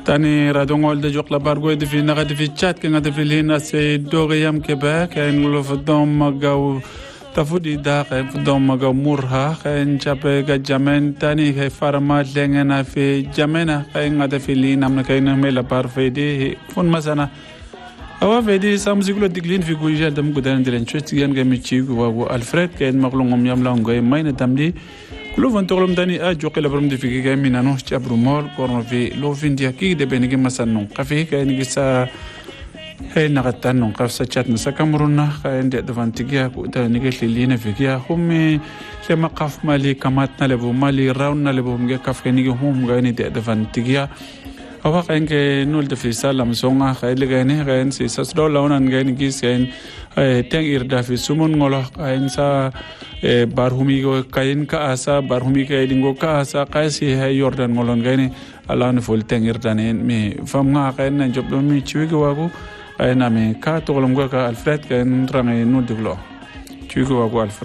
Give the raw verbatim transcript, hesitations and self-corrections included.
تاني رادون de jok la bargo de fi naga de fi chat ke ngade fi lina se doriyam keba ke ngulo fdom magaw tafudi da ke fdom magaw murha ke chape ga jamen tani ke farma lengena fi jamena ke ngade fi lina amna ke na mela par fedi fon masana awa fedi samzigulo diglin fi gujal dam gudan dilen chwet yan ga mi chi go alfred ke maglungom yam la ngoy mayna damdi كلو فانتقلم داني أجو قيل برم دي فيكي كامي نانوش جابرو مول كورن في لو فينديا كي دي بينيكي مسانون قفيه كاين جيسا هاي نغتانون قف ساتشات نسا كامرونا كاين دي دفانتيكيا كوتا نيكي لينا فيكيا همي لما قف مالي كاماتنا لبو مالي راونا لبو مجي قف كاينيكي هم كاين دي دفانتيكيا أوا كاين كي نول دفليسا لامسونغا كاين لغايني كاين سيساس دو لاونان كاين جيس كاين تنگ إردا في سمون غلا كاين سا barhumigo kain ka asa barhumi ka dingo ka asa kaisi ha yordan ngolon gani alane fol tengir danen me famga kain na job mi chiwigo wago ay na me ka to golom go ka alfred kan range no diglo chiwigo wago alfred